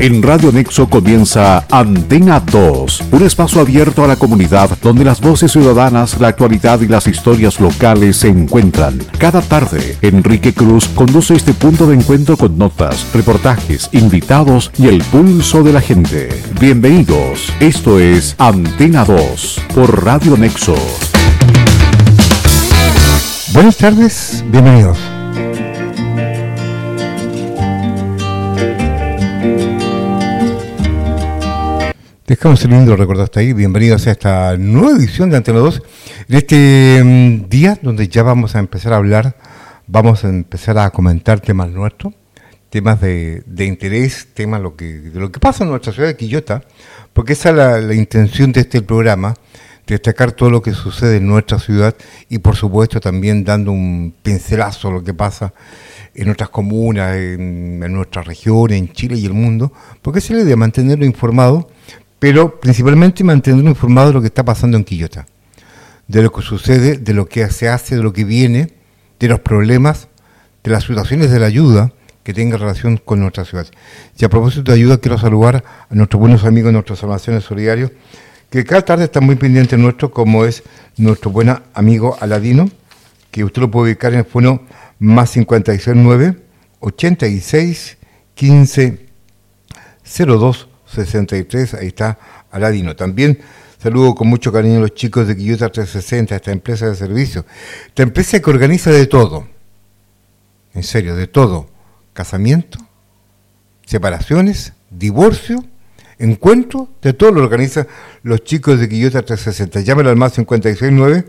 En Radio Nexo comienza Antena 2, un espacio abierto a la comunidad donde las voces ciudadanas, la actualidad y las historias locales se encuentran. Cada tarde, Enrique Cruz conduce este punto de encuentro con notas, reportajes, invitados y el pulso de la gente. Bienvenidos, esto es Antena 2 por Radio Nexo. Buenas tardes, bienvenidos. Dejamos el lindo recuerdo hasta ahí. Bienvenidos a esta nueva edición de Antena 2. En este día donde ya vamos a empezar a hablar, vamos a empezar a comentar temas nuestros, temas de interés, temas de lo que pasa en nuestra ciudad de Quillota, porque esa es la intención de este programa, destacar todo lo que sucede en nuestra ciudad y por supuesto también dando un pincelazo a lo que pasa en otras comunas, en nuestra región, en Chile y el mundo, porque es la idea de mantenerlo informado, pero principalmente mantenerlo informado de lo que está pasando en Quillota, de lo que sucede, de lo que se hace, de lo que viene, de los problemas, de las situaciones de la ayuda que tenga relación con nuestra ciudad. Y a propósito de ayuda, quiero saludar a nuestros buenos amigos, nuestros almacenes solidarios, que cada tarde están muy pendientes nuestros, como es nuestro buen amigo Aladino, que usted lo puede ubicar en el fono más 569 86 15 02 63, ahí está Aladino. También saludo con mucho cariño a los chicos de Quillota 360, esta empresa de servicio. Esta empresa que organiza de todo, en serio, de todo. Casamiento, separaciones, divorcio, encuentro, de todo lo organizan los chicos de Quillota 360. Llámelo al más 569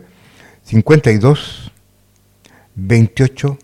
52 28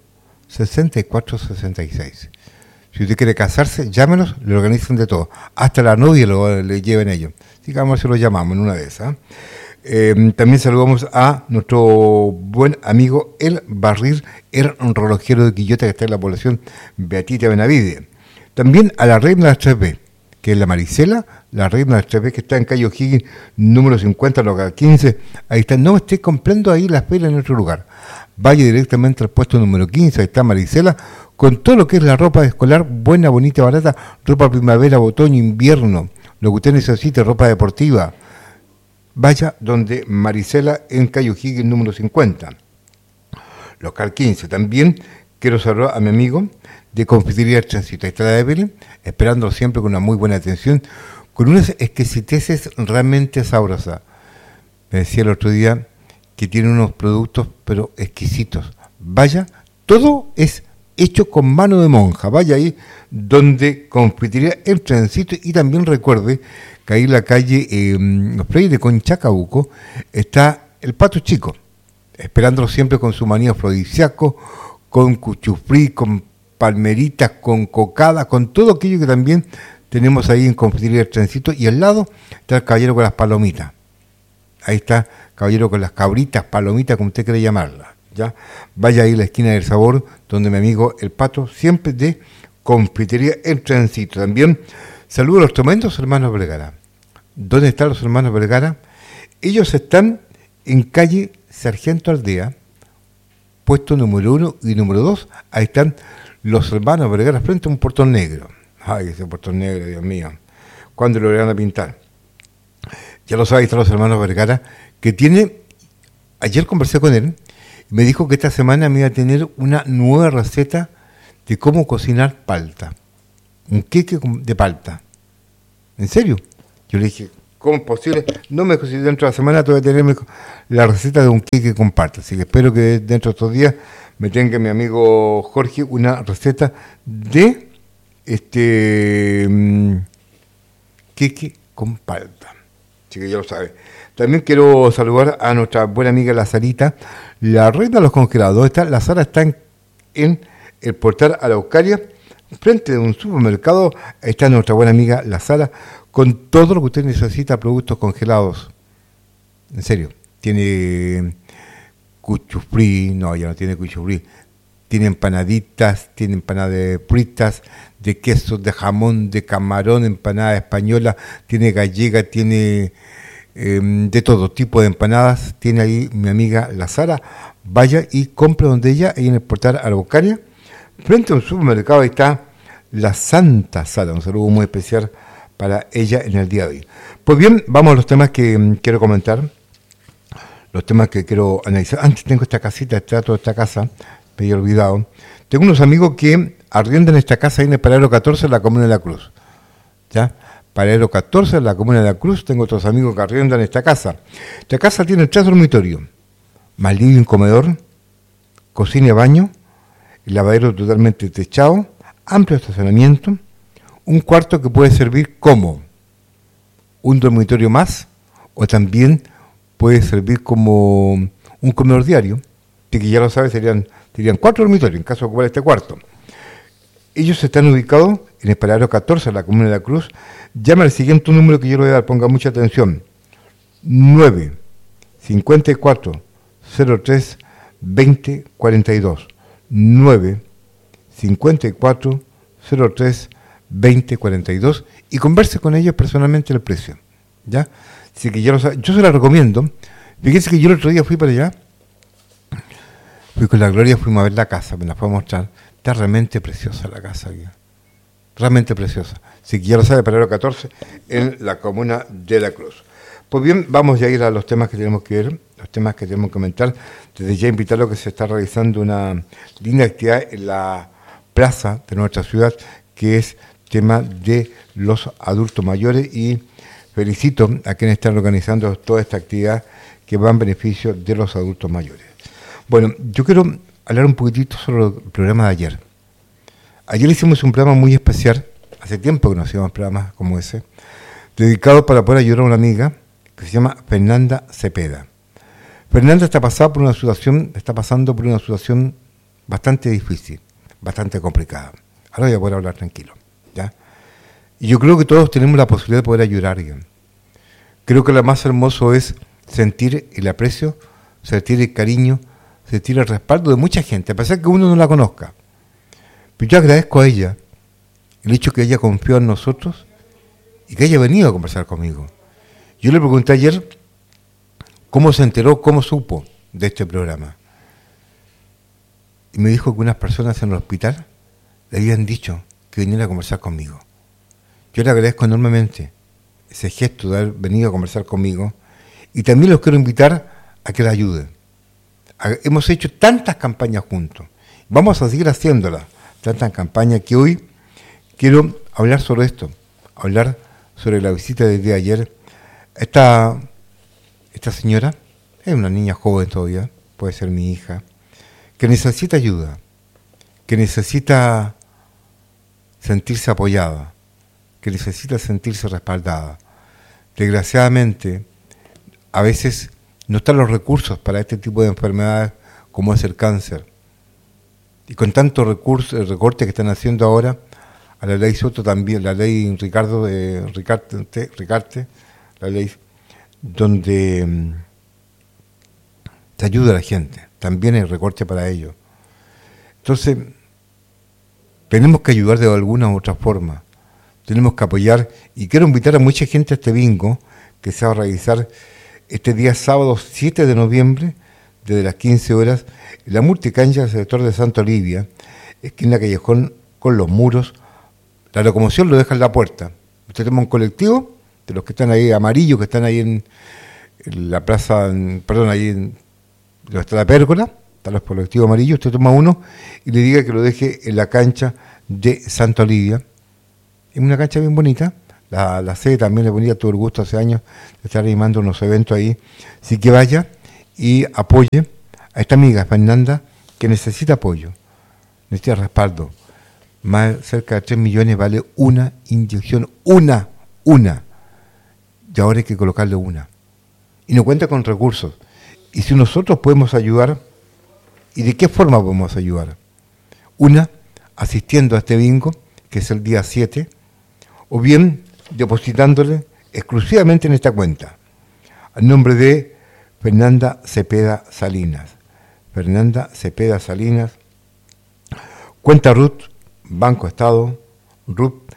64 66. Si usted quiere casarse, llámenos, le organizan de todo. Hasta la novia le lleven ellos. Digamos, si lo llamamos en una de esas. También saludamos a nuestro buen amigo El Barril, el relojero de Quillota, que está en la población Beatita Benavide. También a la reina de las 3B, que es la Marisela, la reina de las 3B, que está en calle O'Higgins, número 50, local 15. Ahí está, no me esté comprando ahí las velas en otro lugar. Vaya directamente al puesto número 15, ahí está Marisela, con todo lo que es la ropa escolar, buena, bonita, barata, ropa primavera, otoño, invierno, lo que usted necesite, ropa deportiva. Vaya donde Marisela en calle O'Higgins, número 50, local 15. También quiero saludar a mi amigo de Confitería El Trencito. Ahí está la Evelyn, esperándolo siempre con una muy buena atención, con unas exquisiteces realmente sabrosas. Me decía el otro día que tiene unos productos, pero exquisitos. Vaya, todo es hecho con mano de monja. Vaya ahí donde Confitería El Trencito. Y también recuerde que ahí en la calle Freire con Chacabuco está el Pato Chico, esperándolo siempre con su maní afrodisíaco, con cuchufrí, con palmeritas, con cocada, con todo aquello que también tenemos ahí en Confitería El Trencito. Y al lado está el caballero con las palomitas. Ahí está caballero con las cabritas, palomitas, como usted quiere llamarlas. ¿Ya? Vaya ahí a la esquina del sabor, donde mi amigo El Pato, siempre de Confitería El Trencito. También saludo a los tremendos hermanos Vergara. ¿Dónde están los hermanos Vergara? Ellos están en calle Sargento Aldea, puesto número 1 y número 2. Ahí están los hermanos Vergara frente a un portón negro. Ay, ese portón negro, Dios mío. ¿Cuándo lo van a pintar? Ya lo saben, están los hermanos Vergara, que tiene, ayer conversé con él, me dijo que esta semana me iba a tener una nueva receta de cómo cocinar palta. Un queque de palta. ¿En serio? Yo le dije, ¿cómo es posible? No me dijo, si dentro de la semana te voy a tener la receta de un queque con palta. Así que espero que dentro de estos días me tenga mi amigo Jorge una receta de queque con palta. Así que ya lo sabe. También quiero saludar a nuestra buena amiga La Sarita, la reina de los congelados. ¿Dónde está? La Sara está en el portal Araucaria, frente de un supermercado. Ahí está nuestra buena amiga La Sara, con todo lo que usted necesita, productos congelados. En serio, tiene cuchufrí, no, ya no tiene cuchufrí. Tiene empanaditas, tiene empanadas fritas, de queso, de jamón, de camarón, empanada española, tiene gallega, tiene de todo tipo de empanadas. Tiene ahí mi amiga La Sara. Vaya y compre donde ella, ahí en el portal Araucaria. Frente a un supermercado, ahí está la Santa Sala. Un saludo muy especial para ella en el día de hoy. Pues bien, vamos a los temas que quiero comentar, los temas que quiero analizar. Antes tengo esta casita, el trato de esta casa, me había olvidado. Tengo unos amigos que arriendan esta casa ahí en el Paradero 14 en la Comuna de la Cruz. ¿Ya? Paradero 14 en la Comuna de la Cruz, tengo otros amigos que arriendan esta casa. Esta casa tiene 3 dormitorios, más living, comedor, cocina y baño, el lavadero totalmente techado, amplio estacionamiento, un cuarto que puede servir como un dormitorio más o también puede servir como un comedor diario, que ya lo sabes, serían 4 dormitorios en caso de ocupar este cuarto. Ellos están ubicados en el Paradero 14 de la Comuna de la Cruz. Llama al siguiente número que yo le voy a dar, ponga mucha atención: 9 54 03 20 42, 9 54 03 20 42, y converse con ellos personalmente el precio, ¿ya? Así que ya lo saben, yo se la recomiendo. Fíjense que yo el otro día fui para allá, fui con la Gloria, fuimos a ver la casa, me la fue a mostrar. Está realmente preciosa la casa aquí, realmente preciosa. Así que ya lo sabe, Paradero 14 en la Comuna de la Cruz. Pues bien, vamos ya a ir a los temas que tenemos que ver, los temas que tenemos que comentar. Desde ya invitarlo que se está realizando una linda actividad en la plaza de nuestra ciudad, que es tema de los adultos mayores, y felicito a quienes están organizando toda esta actividad que va en beneficio de los adultos mayores. Bueno, yo quiero hablar un poquitito sobre el programa de ayer. Ayer hicimos un programa muy especial, hace tiempo que no hacíamos programas como ese, dedicado para poder ayudar a una amiga que se llama Fernanda Cepeda. Fernanda está pasando por una situación bastante difícil, bastante complicada. Ahora voy a poder hablar tranquilo, ¿ya? Y yo creo que todos tenemos la posibilidad de poder ayudar a alguien. Creo que lo más hermoso es sentir el aprecio, sentir el cariño, sentir el respaldo de mucha gente, a pesar que uno no la conozca. Pero yo agradezco a ella el hecho que ella confió en nosotros y que haya venido a conversar conmigo. Yo le pregunté ayer cómo se enteró, cómo supo de este programa. Y me dijo que unas personas en el hospital le habían dicho que viniera a conversar conmigo. Yo le agradezco enormemente ese gesto de haber venido a conversar conmigo, y también los quiero invitar a que la ayuden. Hemos hecho tantas campañas juntos, vamos a seguir haciéndolas, tantas campañas, que hoy quiero hablar sobre esto, hablar sobre la visita del día de ayer. Esta señora es una niña joven todavía, puede ser mi hija, que necesita ayuda, que necesita sentirse apoyada, que necesita sentirse respaldada. Desgraciadamente, a veces no están los recursos para este tipo de enfermedades como es el cáncer. Y con tantos recursos, el recorte que están haciendo ahora a la ley Soto también, la ley Ricarte, la ley donde se ayuda a la gente, también hay recorte para ello. Entonces, tenemos que ayudar de alguna u otra forma, tenemos que apoyar, y quiero invitar a mucha gente a este bingo que se va a realizar este día sábado 7 de noviembre, desde las 15 horas, en la multicancha del sector de Santa Olivia, esquina Callejón con Los Muros. La locomoción lo deja en la puerta. Usted toma un colectivo, de los que están ahí amarillos, que están ahí en la plaza, ahí en donde está la pérgola, están los colectivos amarillos, usted toma uno y le diga que lo deje en la cancha de Santa Olivia. Es una cancha bien bonita. La sede también le ponía todo el gusto hace años de estar animando unos eventos ahí. Así que vaya y apoye a esta amiga Fernanda, que necesita apoyo, necesita respaldo. Más cerca de 3 millones vale una inyección, una. Y ahora hay que colocarle una. Y no cuenta con recursos. Y si nosotros podemos ayudar, ¿y de qué forma podemos ayudar? Una, asistiendo a este bingo, que es el día 7, o bien depositándole exclusivamente en esta cuenta, al nombre de Fernanda Cepeda Salinas. Fernanda Cepeda Salinas, cuenta RUT, Banco Estado, RUT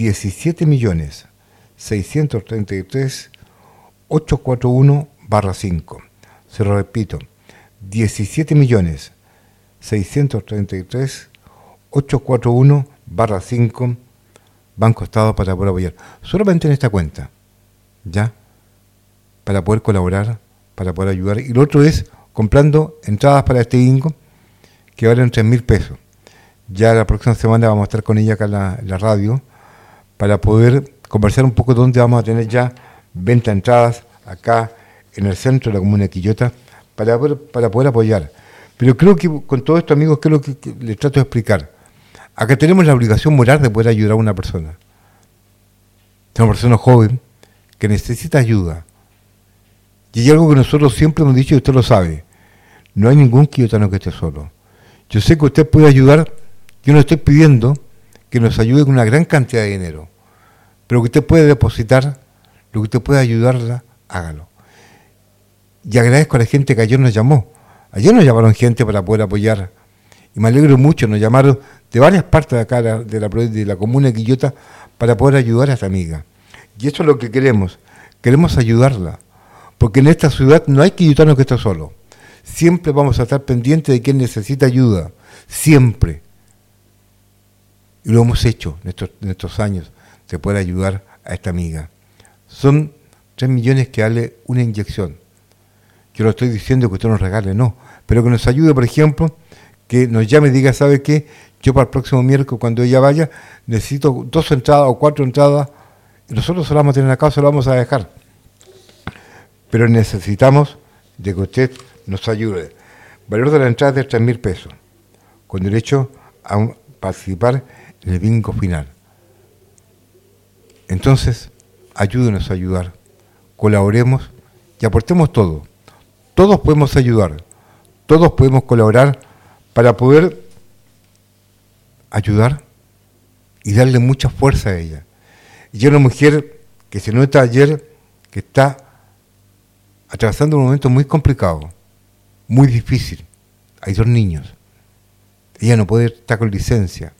17.633.841/5. Se lo repito, 17.633.841/5. 5 Banco Estado para poder apoyar. Solamente en esta cuenta, ¿ya? Para poder colaborar, para poder ayudar. Y lo otro es comprando entradas para este bingo que valen 3.000 pesos. Ya la próxima semana vamos a estar con ella acá en la radio para poder conversar un poco dónde vamos a tener ya venta de entradas acá en el centro de la comuna de Quillota para poder apoyar. Pero creo que con todo esto, amigos, creo que les trato de explicar. Acá tenemos la obligación moral de poder ayudar a una persona. Es una persona joven que necesita ayuda. Y hay algo que nosotros siempre hemos dicho y usted lo sabe. No hay ningún quillotano que esté solo. Yo sé que usted puede ayudar. Yo no estoy pidiendo que nos ayude con una gran cantidad de dinero. Pero que usted puede depositar, lo que usted pueda ayudarla, hágalo. Y agradezco a la gente que ayer nos llamó. Ayer nos llamaron gente para poder apoyar. Y me alegro mucho, nos llamaron de varias partes de acá de la comuna de Quillota para poder ayudar a esta amiga. Y eso es lo que queremos. Queremos ayudarla. Porque en esta ciudad no hay quillotano que esté solo. Siempre vamos a estar pendientes de quien necesita ayuda. Siempre. Y lo hemos hecho en estos años de poder ayudar a esta amiga. Son 3 millones que vale una inyección. Yo no estoy diciendo que usted nos regale, no. Pero que nos ayude, por ejemplo, que nos llame y diga, ¿sabe qué? Yo para el próximo miércoles, cuando ella vaya, necesito 2 entradas o 4 entradas, y nosotros se las vamos a tener en la casa, se las vamos a dejar. Pero necesitamos de que usted nos ayude. El valor de la entrada es de 3.000 pesos, con derecho a participar en el bingo final. Entonces, ayúdenos a ayudar, colaboremos y aportemos todo. Todos podemos ayudar, todos podemos colaborar para poder ayudar y darle mucha fuerza a ella. Y una mujer que se nota ayer que está atravesando un momento muy complicado, muy difícil. Hay 2 niños. Ella no puede estar con licencia.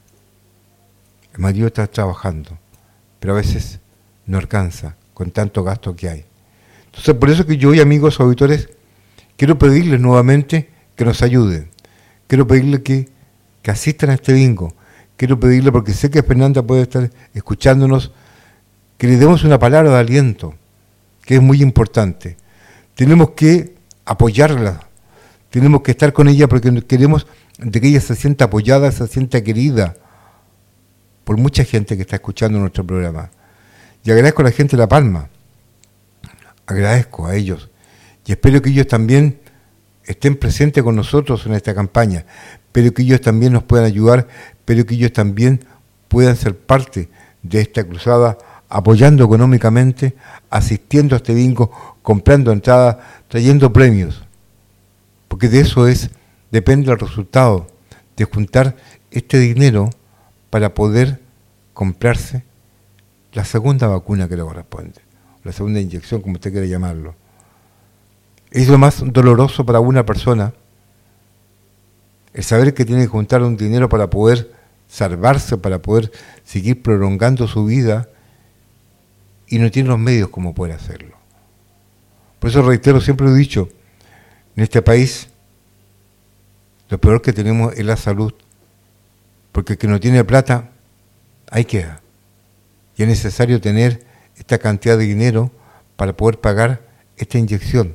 El marido está trabajando, pero a veces no alcanza con tanto gasto que hay. Entonces, por eso que yo hoy, amigos auditores, quiero pedirles nuevamente que nos ayuden. Quiero pedirles que asistan a este bingo. Quiero pedirle, porque sé que Fernanda puede estar escuchándonos, que le demos una palabra de aliento, que es muy importante. Tenemos que apoyarla, tenemos que estar con ella porque queremos de que ella se sienta apoyada, se sienta querida por mucha gente que está escuchando nuestro programa. Y agradezco a la gente de La Palma, agradezco a ellos, y espero que ellos también estén presentes con nosotros en esta campaña, pero que ellos también nos puedan ayudar, pero que ellos también puedan ser parte de esta cruzada, apoyando económicamente, asistiendo a este bingo, comprando entradas, trayendo premios. Porque de eso depende el resultado, de juntar este dinero para poder comprarse la segunda vacuna que le corresponde, la segunda inyección, como usted quiera llamarlo. Es lo más doloroso para una persona el saber que tiene que juntar un dinero para poder salvarse, para poder seguir prolongando su vida y no tiene los medios como poder hacerlo. Por eso reitero, siempre lo he dicho, en este país lo peor que tenemos es la salud, porque el que no tiene plata, ahí queda. Y es necesario tener esta cantidad de dinero para poder pagar esta inyección,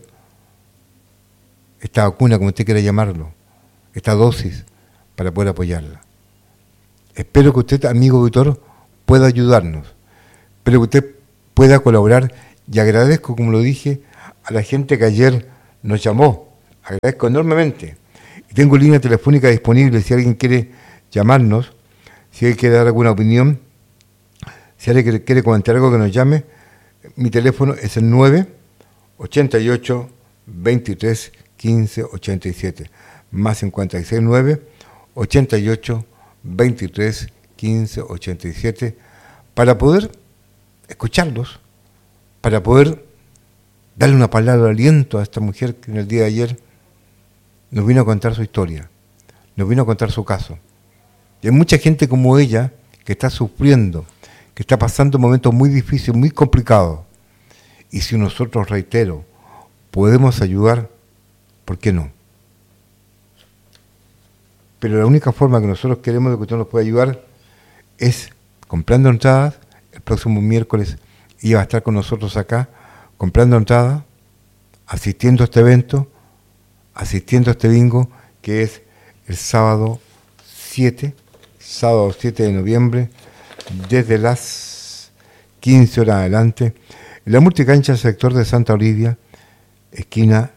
esta vacuna, como usted quiera llamarlo, esta dosis, para poder apoyarla. Espero que usted, amigo auditor, pueda ayudarnos, espero que usted pueda colaborar, y agradezco, como lo dije, a la gente que ayer nos llamó, agradezco enormemente. Y tengo línea telefónica disponible si alguien quiere llamarnos, si alguien quiere dar alguna opinión, si alguien quiere comentar algo, que nos llame. Mi teléfono es el 988 23 15 87, más 569 88 23 15 87, para poder escucharlos, para poder darle una palabra de aliento a esta mujer que en el día de ayer nos vino a contar su historia, nos vino a contar su caso. Y hay mucha gente como ella que está sufriendo, que está pasando momentos muy difíciles, muy complicados. Y si nosotros, reitero, podemos ayudar, ¿por qué no? Pero la única forma que nosotros queremos de que usted nos pueda ayudar es comprando entradas. El próximo miércoles ella va a estar con nosotros acá, comprando entradas, asistiendo a este evento, asistiendo a este bingo, que es el sábado 7 de noviembre, desde las 15 horas adelante, en la multicancha del sector de Santa Olivia, esquina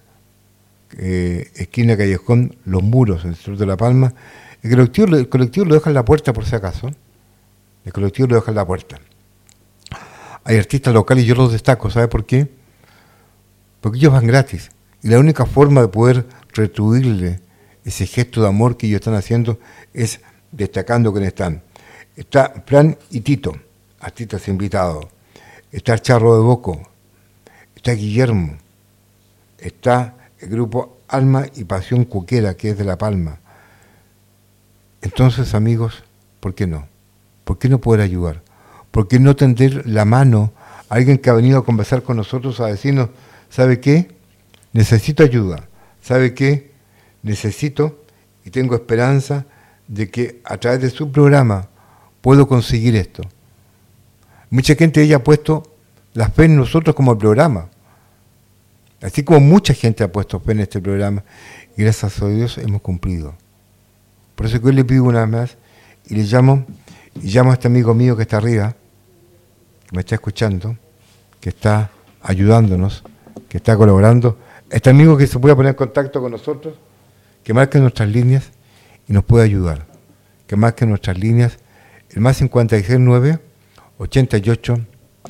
Callejón Los Muros, en el sur de La Palma. El colectivo lo deja en la puerta, por si acaso. El colectivo lo deja en la puerta. Hay artistas locales y yo los destaco, ¿sabe por qué? Porque ellos van gratis. Y la única forma de poder retribuirle ese gesto de amor que ellos están haciendo es destacando quiénes están. Está Fran y Tito, artistas invitados. Está el Charro de Boco. Está Guillermo. Está el grupo Alma y Pasión Cuquera, que es de La Palma. Entonces, amigos, ¿por qué no? ¿Por qué no poder ayudar? ¿Por qué no tender la mano a alguien que ha venido a conversar con nosotros, a decirnos, ¿sabe qué? Necesito ayuda. ¿Sabe qué? Necesito y tengo esperanza de que a través de su programa puedo conseguir esto. Mucha gente ella ha puesto la fe en nosotros como el programa. Así como mucha gente ha puesto fe en este programa, y gracias a Dios hemos cumplido. Por eso que hoy le pido una vez más, y llamo a este amigo mío que está arriba, que me está escuchando, que está ayudándonos, que está colaborando, este amigo que se pueda poner en contacto con nosotros, que marque nuestras líneas y nos pueda ayudar, que marque nuestras líneas, el más 569 88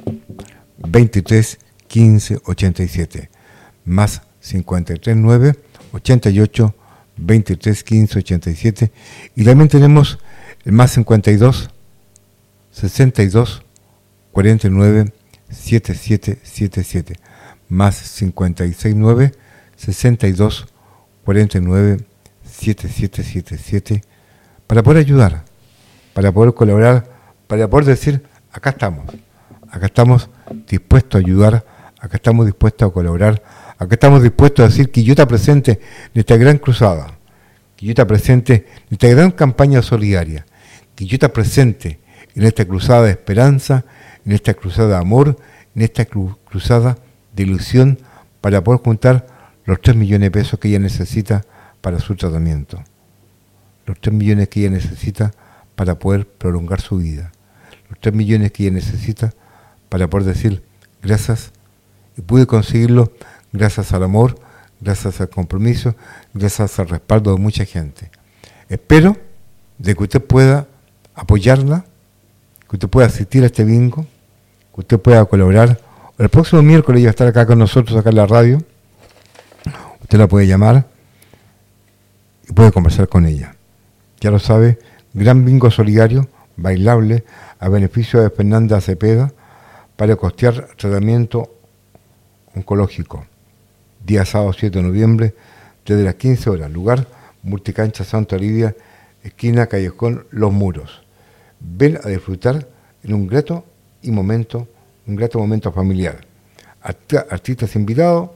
23 15 87, más 539 88 23 15 87, y también tenemos el más 52 62 49 7777, más 569 62 49 7777, para poder ayudar, para poder colaborar, para poder decir, acá estamos dispuestos a ayudar, acá estamos dispuestos a colaborar, acá estamos dispuestos a decir que yo te presente en esta gran cruzada, que yo te presente en esta gran campaña solidaria, que yo te presente en esta cruzada de esperanza, en esta cruzada de amor, en esta cruzada de ilusión, para poder juntar los 3 millones de pesos que ella necesita para su tratamiento. Los 3 millones que ella necesita para poder prolongar su vida. Los 3 millones que ella necesita para poder decir gracias, y pude conseguirlo gracias al amor, gracias al compromiso, gracias al respaldo de mucha gente. Espero de que usted pueda apoyarla, que usted pueda asistir a este bingo, que usted pueda colaborar. El próximo miércoles ella va a estar acá con nosotros, acá en la radio. Usted la puede llamar y puede conversar con ella. Ya lo sabe, gran bingo solidario, bailable, a beneficio de Fernanda Cepeda, para costear tratamiento oncológico. Día sábado 7 de noviembre, desde las 15 horas. Lugar, Multicancha Santa Olivia, esquina Callejón Los Muros. Ven a disfrutar en un grato momento familiar. Artistas invitados,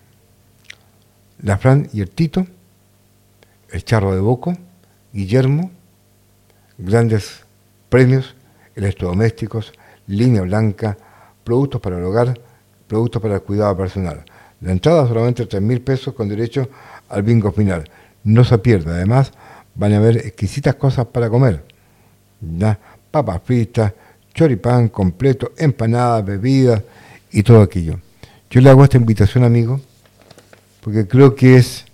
la Fran y el Tito, el Charro de Boco, Guillermo, grandes premios, electrodomésticos, línea blanca, productos para el hogar, productos para el cuidado personal. La entrada solamente 3.000 pesos con derecho al bingo final. No se pierda, además van a haber exquisitas cosas para comer. Papas fritas, choripán completo, empanadas, bebidas y todo aquello. Yo le hago esta invitación, amigo, porque creo que es